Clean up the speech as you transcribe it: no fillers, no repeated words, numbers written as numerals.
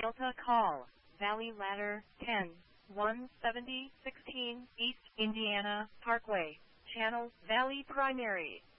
Delta call, Valley Ladder, 10, 170, 16, East Indiana Parkway, Channel Valley Primary.